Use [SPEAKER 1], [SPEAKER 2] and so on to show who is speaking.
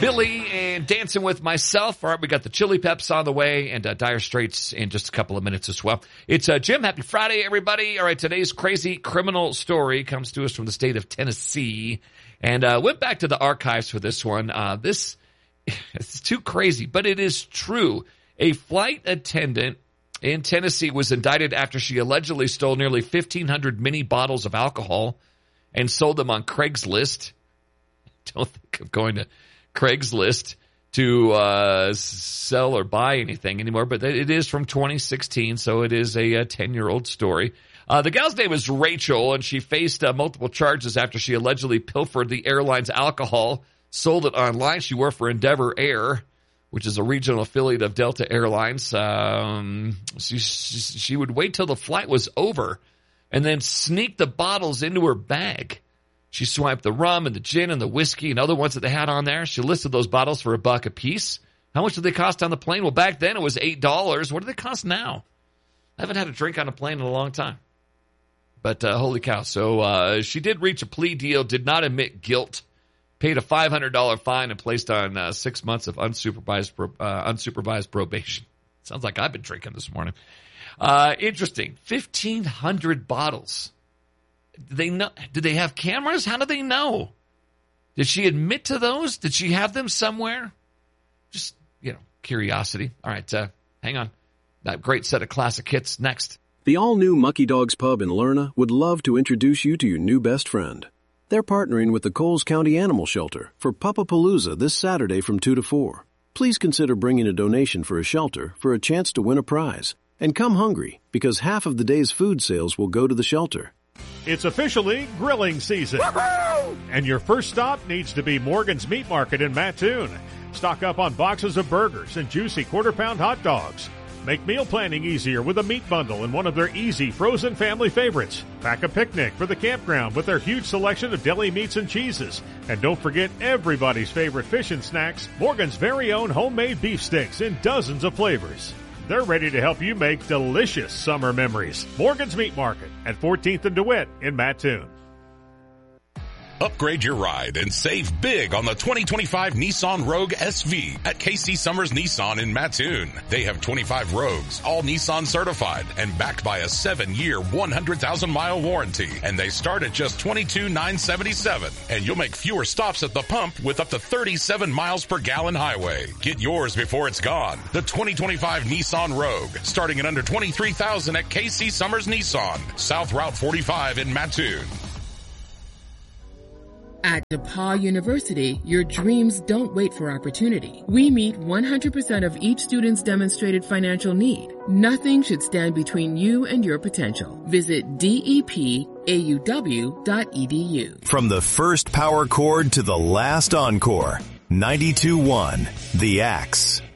[SPEAKER 1] Billy and Dancing with Myself. All right, we got the Chili Peps on the way and Dire Straits in just a couple of minutes as well. It's Jim. Happy Friday, everybody. All right, today's crazy criminal story comes to us from the state of Tennessee. And went back to the archives for this one. This it's too crazy, but it is true. A flight attendant in Tennessee was indicted after she allegedly stole nearly 1,500 mini bottles of alcohol and sold them on Craigslist. Don't think I'm going to Craigslist to sell or buy anything anymore, but it is from 2016, so it is a 10-year-old story. The gal's name is Rachel, and she faced multiple charges after she allegedly pilfered the airline's alcohol, sold it online. She worked for Endeavor Air, which is a regional affiliate of Delta Airlines. She would wait till the flight was over and then sneak the bottles into her bag. She swiped the rum and the gin and the whiskey and other ones that they had on there. She listed those bottles for $1 a piece. How much did they cost on the plane? Well, back then it was $8. What do they cost now? I haven't had a drink on a plane in a long time. But holy cow. So she did reach a plea deal, did not admit guilt, paid a $500 fine, and placed on 6 months of unsupervised probation. Sounds like I've been drinking this morning. Interesting. 1,500 bottles. Did they have cameras? How do they know? Did she admit to those? Did she have them somewhere? Just, curiosity. All right, hang on. That great set of classic hits next.
[SPEAKER 2] The all-new Mucky Dogs Pub in Lerna would love to introduce you to your new best friend. They're partnering with the Coles County Animal Shelter for Pupapalooza this Saturday from 2 to 4. Please consider bringing a donation for a shelter for a chance to win a prize. And come hungry, because half of the day's food sales will go to the shelter.
[SPEAKER 3] It's officially grilling season. Woo-hoo! And your first stop needs to be Morgan's Meat Market in Mattoon. Stock up on boxes of burgers and juicy quarter-pound hot dogs. Make meal planning easier with a meat bundle and one of their easy frozen family favorites. Pack a picnic for the campground with their huge selection of deli meats and cheeses. And don't forget everybody's favorite fish and snacks, Morgan's very own homemade beef sticks in dozens of flavors. They're ready to help you make delicious summer memories. Morgan's Meat Market at 14th and DeWitt in Mattoon.
[SPEAKER 4] Upgrade your ride and save big on the 2025 Nissan Rogue SV at KC Summers Nissan in Mattoon. They have 25 Rogues, all Nissan certified and backed by a 7-year, 100,000-mile warranty. And they start at just $22,977. And you'll make fewer stops at the pump with up to 37 miles per gallon highway. Get yours before it's gone. The 2025 Nissan Rogue, starting at under $23,000 at KC Summers Nissan, South Route 45 in Mattoon.
[SPEAKER 5] At DePauw University, your dreams don't wait for opportunity. We meet 100% of each student's demonstrated financial need. Nothing should stand between you and your potential. Visit depauw.edu.
[SPEAKER 6] From the first power chord to the last encore, 92.1, The Axe.